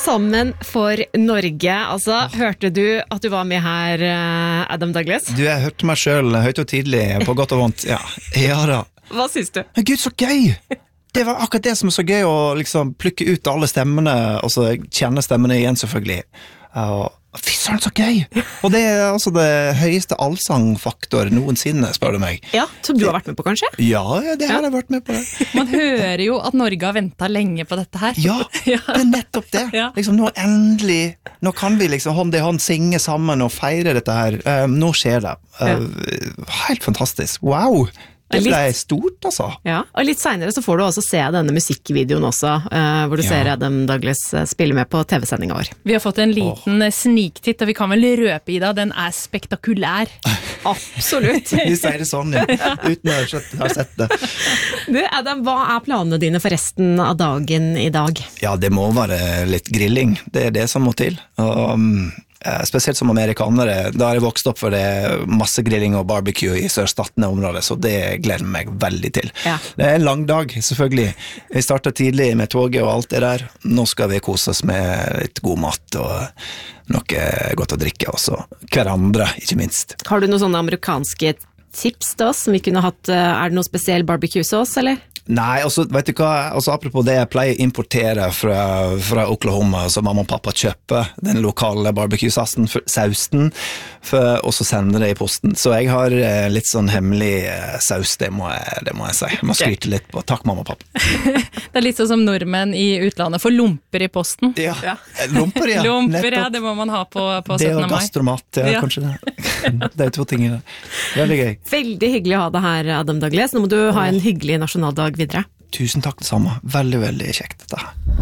Sammen for Norge. Altså, hørte du at du var med her, Adam Douglas? Du, jeg hørte meg selv høyt og tidlig, på godt og vondt. Ja da. Hva synes du? Men Gud, så gøy! Det var akkurat det som er så gøy, å liksom plukke ut alle stemmene, og så kjenne stemmene igjen, selvfølgelig. Fy søren, så gøy! Og det er altså det høyeste allsangfaktor noensinne, spør du meg. Ja, som du har vært med på, kanskje? Ja, det har jeg vært med på. Man hører jo at Norge har ventet lenge på dette her. Ja, det er nettopp det. Liksom, nå endelig, nå kan vi liksom hånd i hånd synge sammen og feire dette her. Nå skjer det. Helt fantastisk. Wow! Det ble stort, altså. Ja, og litt senere så får du også se denne musikkvideoen også, hvor du ser Adam Douglas spille med på TV-sendingen vår. Vi har fått en liten sniktitt, og vi kan vel røpe, Ida, den er spektakulær. Absolutt. Vi sier det sånn, uten å ha sett det. Du, Adam, hva er planene dine for resten av dagen i dag? Ja, det må være litt grilling. Det er det som må til. Spesielt som amerikanere, da har jeg vokst opp for det masse grilling og barbecue i sørstatene området, så det gleder meg veldig til. Det er en lang dag, selvfølgelig. Vi startet tidlig med toget og alt det der. Nå skal vi kose oss med litt god mat og noe godt å drikke også. Hverandre, ikke minst. Har du noen sånne amerikanske tips til oss som vi kunne hatt? Er det noe spesiell barbecue-sås, eller? Nei, altså, vet du hva, altså, apropos det jeg pleier å importere fra Oklahoma, så mamma og pappa kjøper den lokale barbecue-sausen, og så sender det i posten. Så jeg har litt sånn hemmelig saus, det må jeg si. Jeg må skryte litt på. Takk, mamma og pappa. Det er litt sånn som nordmenn i utlandet får lomper i posten. Ja. Lomper, ja. Lomper, ja, det må man ha på 17. mai. Det og gastromat, kanskje det. Det er to tingene. Veldig gøy. Veldig hyggelig å ha deg her, Adam Douglas. Nå må du ha en hyggelig nasjonaldag videre. Tusen takk det samme. Veldig, veldig kjekt dette.